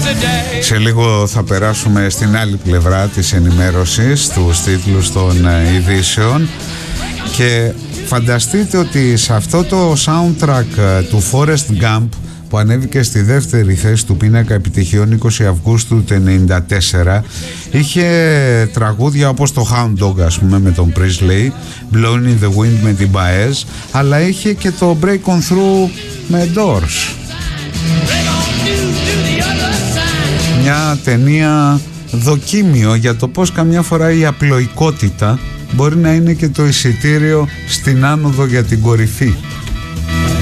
Σε λίγο θα περάσουμε στην άλλη πλευρά της ενημέρωσης, στους τίτλους των ειδήσεων, και φανταστείτε ότι σε αυτό το soundtrack του Forrest Gump, που ανέβηκε στη δεύτερη θέση του πίνακα επιτυχιών 20 Αυγούστου του 1994, είχε τραγούδια όπως το Hound Dog, ας πούμε, με τον Priestley, Blowing in the Wind με την Baez, αλλά είχε και το Break on Through με Doors. Μια ταινία δοκίμιο για το πως καμιά φορά η απλοϊκότητα μπορεί να είναι και το εισιτήριο στην άνοδο για την κορυφή.